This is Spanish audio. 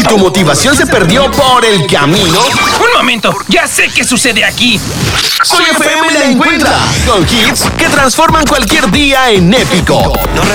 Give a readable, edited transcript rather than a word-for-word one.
¿Y tu motivación se perdió por el camino? ¡Un momento! ¡Ya sé qué sucede aquí! Soy FM la encuentra con hits que transforman cualquier día en épico.